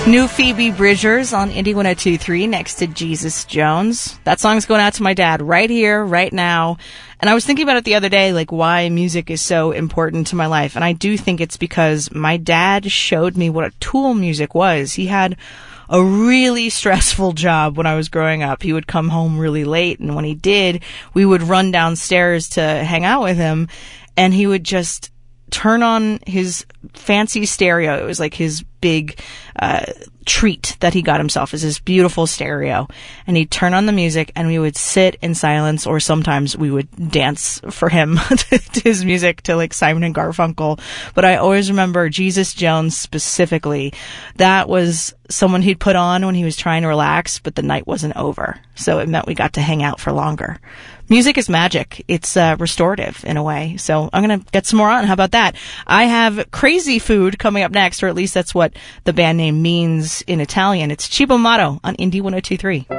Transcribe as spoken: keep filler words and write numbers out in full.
New Phoebe Bridgers on Indie one oh two point three next to Jesus Jones. That song's going out to my dad right here, right now. And I was thinking about it the other day, like why music is so important to my life. And I do think it's because my dad showed me what a tool music was. He had a really stressful job when I was growing up. He would come home really late, and when he did, we would run downstairs to hang out with him, and he would just turn on his fancy stereo. It was like his big uh treat that he got himself, is this beautiful stereo, and he'd turn on the music and we would sit in silence, or sometimes we would dance for him to his music, to like Simon and Garfunkel. But I always remember Jesus Jones specifically. That was someone he'd put on when he was trying to relax, but the night wasn't over, so it meant we got to hang out for longer. Music is magic. It's uh, restorative in a way. So I'm going to get some more on. How about that? I have Crazy Food coming up next, or at least that's what the band name means in Italian. It's Cibo Matto on Indie one oh two point three.